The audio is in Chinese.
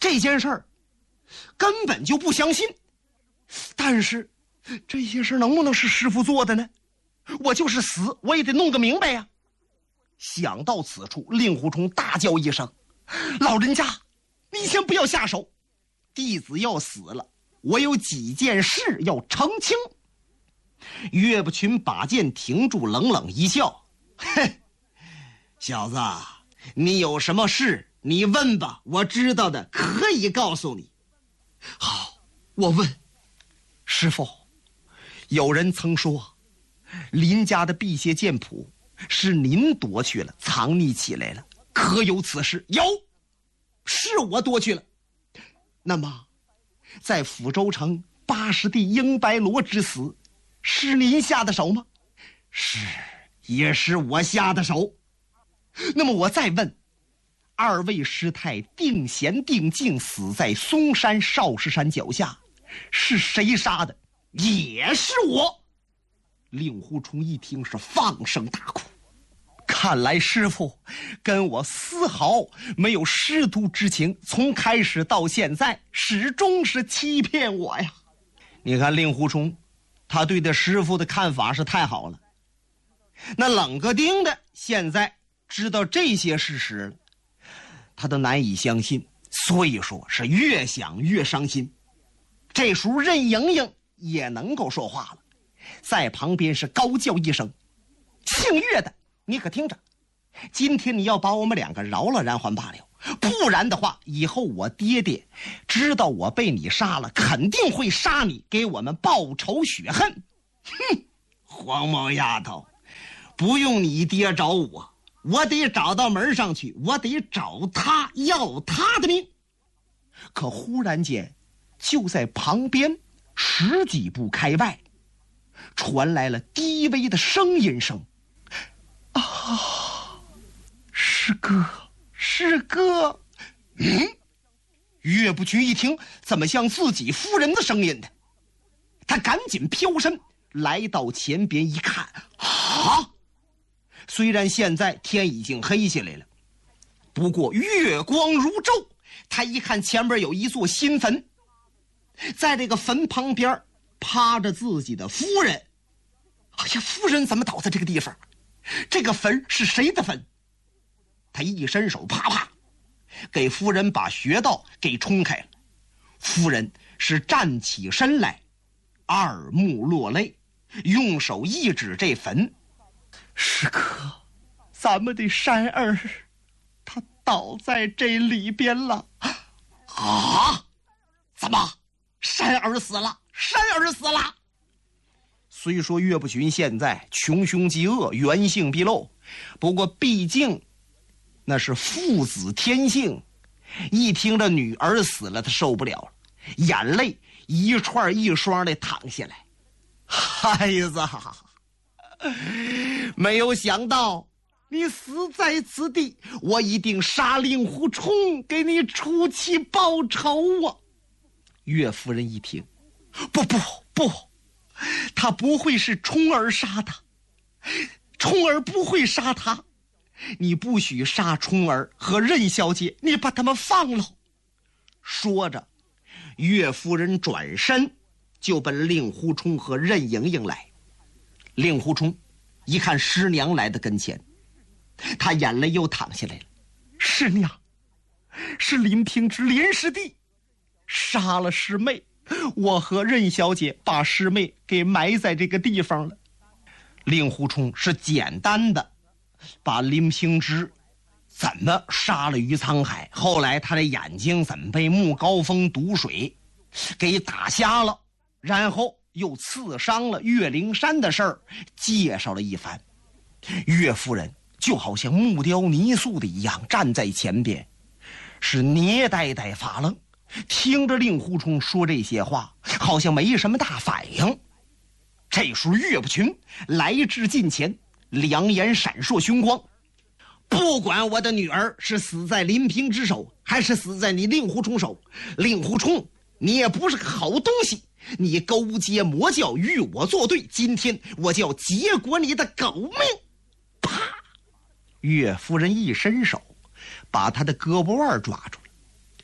这件事儿根本就不相信。但是这些事能不能是师傅做的呢？我就是死我也得弄个明白呀。想到此处，令狐冲大叫一声：老人家，你先不要下手，弟子要死了，我有几件事要澄清。岳不群把剑停住，冷冷一笑：嘿，小子，你有什么事你问吧，我知道的可以告诉你。好，我问。师父，有人曾说林家的辟邪剑谱是您夺去了，藏匿起来了，可有此事？有，是我夺去了。那么在抚州城80弟英白罗之死，是您下的手吗？是，也是我下的手。那么我再问，2位师太定贤定静死在嵩山少室山脚下，是谁杀的？也是我。令狐冲一听是放声大哭，看来师父跟我丝毫没有师徒之情，从开始到现在始终是欺骗我呀。你看令狐冲，他对的师父的看法是太好了。那冷个丁的现在知道这些事实了，他都难以相信，所以说是越想越伤心。这时候任盈盈也能够说话了，在旁边是高叫一声：姓岳的，你可听着，今天你要把我们2个饶了然还罢了，不然的话，以后我爹爹知道我被你杀了，肯定会杀你，给我们报仇雪恨。哼，黄毛丫头，不用你爹找我，我得找到门上去，我得找他要他的命。可忽然间，就在旁边10几步开外，传来了低微的声音声：啊，师哥，师哥。岳不群一听，怎么像自己夫人的声音呢？他赶紧飘身来到前边一看，啊！虽然现在天已经黑下来了，不过月光如昼。他一看前边有一座新坟，在这个坟旁边趴着自己的夫人。哎呀，夫人怎么倒在这个地方？这个坟是谁的坟？他一伸手，啪啪给夫人把穴道给冲开了。夫人是站起身来，二目落泪，用手一指这坟：师哥，咱们的山儿他倒在这里边了。啊？怎么山儿死了？山儿死了？虽说岳不群现在穷凶极恶，原性毕露，不过毕竟那是父子天性，一听着女儿死了，他受不了了，眼泪一串一双的淌下来。孩子，没有想到你死在此地，我一定杀令狐冲，给你出气报仇啊！岳夫人一听，不，他不会是冲儿杀他，冲儿不会杀他，你不许杀冲儿和任小姐，你把他们放了。说着，岳夫人转身就奔令狐冲和任盈盈来。令狐冲一看师娘来的跟前，他眼泪又淌下来了。师娘，是林平之林师弟杀了师妹，我和任小姐把师妹给埋在这个地方了。令狐冲是简单的把林平之怎么杀了于沧海，后来他的眼睛怎么被穆高峰毒水给打瞎了，然后又刺伤了岳灵珊的事儿介绍了一番。岳夫人就好像木雕泥塑的一样站在前边，是捏呆呆发愣，听着令狐冲说这些话，好像没什么大反应。这时候岳不群来至近前，两眼闪烁凶光：不管我的女儿是死在林平之手，还是死在你令狐冲手，令狐冲，你也不是个好东西，你勾结魔教与我作对，今天我就要结果你的狗命！啪！岳夫人一伸手把他的胳膊腕抓住，